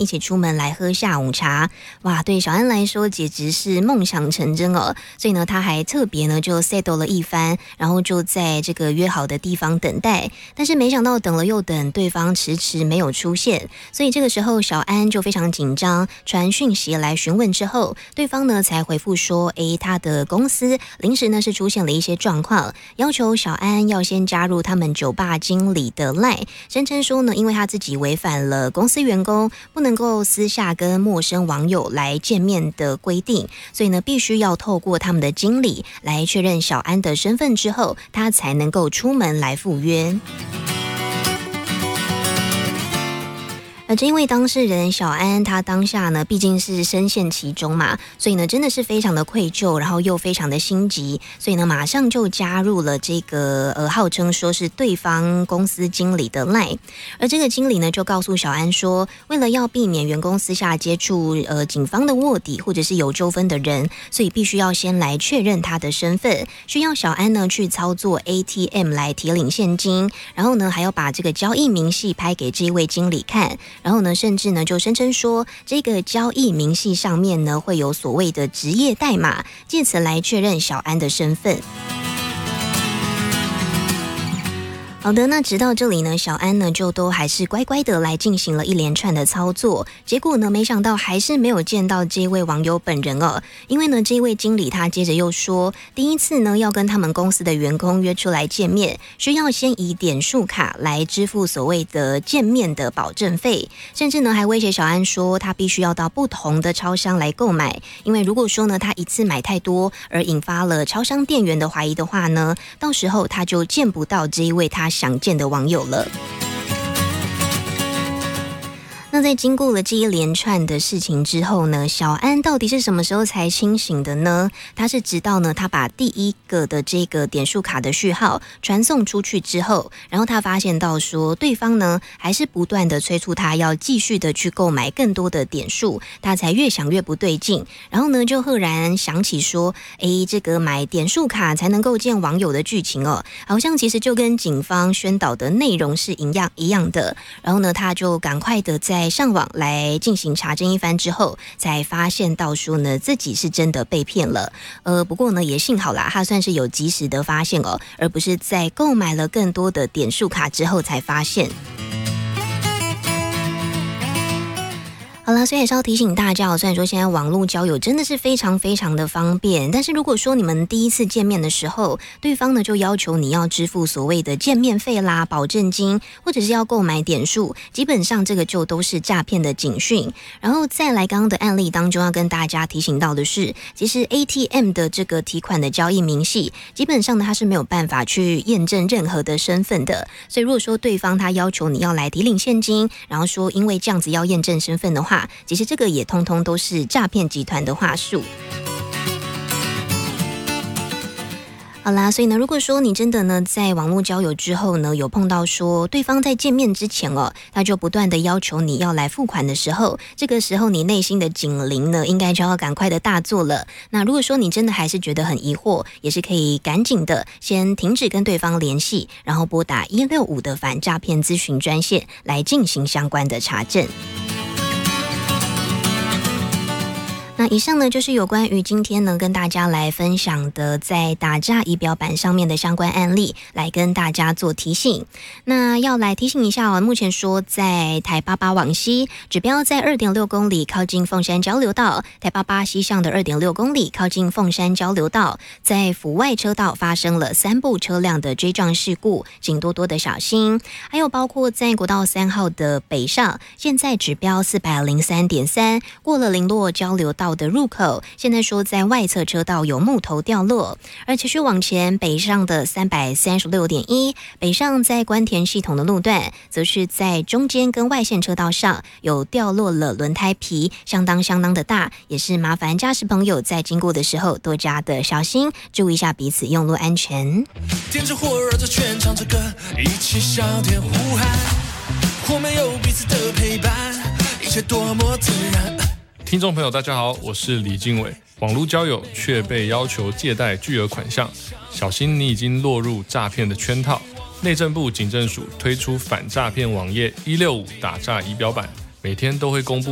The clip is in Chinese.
一起出门来喝下午茶。哇，对小安来说简直是梦想成真哦。所以呢，他还特别呢就 settle 了一番，然后就在这个约好的地方等待。但是没想到等了又等，对方迟迟没有出现，所以这个时候小安就非常紧张，传讯息来询问之后，对方呢才回复说，他的公司临时呢是出现了一些状况，要求小安要先加入他们酒吧经理的 LINE， 声称说呢，因为他自己违反了公司员工不能够私下跟陌生网友来见面的规定，所以呢必须要透过他们的经理来确认小安的身份之后，他才能够出门来赴约。而这因为当事人小安他当下呢毕竟是深陷其中嘛，所以呢真的是非常的愧疚，然后又非常的心急，所以呢马上就加入了这个号称说是对方公司经理的 LINE。 而这个经理呢就告诉小安说，为了要避免员工私下接触警方的卧底或者是有纠纷的人，所以必须要先来确认他的身份，需要小安呢去操作 ATM 来提领现金，然后呢还要把这个交易明细拍给这一位经理看，然后呢甚至呢就声称说这个交易明细上面呢会有所谓的职业代码，借此来确认小安的身份。好的，那直到这里呢，小安呢就都还是乖乖的来进行了一连串的操作，结果呢没想到还是没有见到这位网友本人哦。因为呢这位经理他接着又说，第一次呢要跟他们公司的员工约出来见面，需要先以点数卡来支付所谓的见面的保证费，甚至呢还威胁小安说他必须要到不同的超商来购买，因为如果说呢他一次买太多而引发了超商店员的怀疑的话呢，到时候他就见不到这一位他想见的网友了。那在经过了这一连串的事情之后呢，小安到底是什么时候才清醒的呢？他是直到呢他把第一个的这个点数卡的序号传送出去之后，然后他发现到说对方呢还是不断的催促他要继续的去购买更多的点数，他才越想越不对劲，然后呢就赫然想起说，这个买点数卡才能够见网友的剧情哦，好像其实就跟警方宣导的内容是一样的。然后呢他就赶快的在上网来进行查证一番之后，才发现到说呢自己是真的被骗了。不过呢也幸好啦，他算是有及时的发现哦，而不是在购买了更多的点数卡之后才发现。好了，所以也是要提醒大家，虽然说现在网络交友真的是非常非常的方便，但是如果说你们第一次见面的时候，对方呢就要求你要支付所谓的见面费啦、保证金，或者是要购买点数，基本上这个就都是诈骗的警讯。然后再来刚刚的案例当中要跟大家提醒到的是，其实 ATM 的这个提款的交易明细，基本上呢它是没有办法去验证任何的身份的，所以如果说对方他要求你要来提领现金，然后说因为这样子要验证身份的话，其实这个也通通都是诈骗集团的话术。好啦，所以呢，如果说你真的呢在网络交友之后呢，有碰到说对方在见面之前哦，他就不断的要求你要来付款的时候，这个时候你内心的警铃呢，应该就要赶快的大作了。那如果说你真的还是觉得很疑惑，也是可以赶紧的先停止跟对方联系，然后拨打165的反诈骗咨询专线来进行相关的查证。那以上呢就是有关于今天呢跟大家来分享的在打诈仪表板上面的相关案例，来跟大家做提醒。那要来提醒一下目前说在台88往西指标在 2.6 公里靠近凤山交流道，台88西向的 2.6 公里靠近凤山交流道，在府外车道发生了3部车辆的追撞事故，请多多的小心。还有包括在国道3号的北上，现在指标 403.3 过了林落交流道的入口，现在说在外侧车道有木头掉落，而持续往前北上的 336.1 北上在关田系统的路段，则是在中间跟外线车道上有掉落了轮胎皮，相当的大，也是麻烦驾驶朋友在经过的时候多加的小心，注意一下彼此用路安全。 点着火热着全唱着歌，一起笑天呼喊，我们有彼此的陪伴，一切多么自然。 听众朋友大家好，我是李经纬。网络交友却被要求借贷巨额款项，小心你已经落入诈骗的圈套。内政部警政署推出反诈骗网页165打诈仪表板，每天都会公布